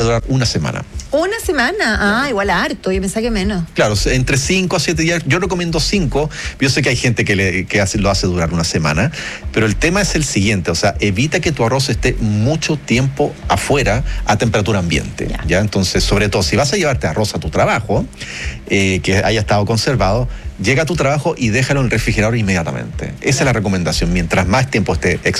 durar una semana. ¿Una semana? Ah, igual harto, yo pensaba que menos. Claro, entre 5 a 7 días, yo recomiendo 5, yo sé que hay gente que lo hace durar una semana, pero el tema es el siguiente, o sea, evita que tu arroz esté mucho tiempo afuera a temperatura ambiente, ¿ya? Entonces, sobre todo, si vas a llevarte arroz a tu trabajo, que haya estado conservado, llega a tu trabajo y déjalo en el refrigerador inmediatamente. Esa es la recomendación, mientras más tiempo esté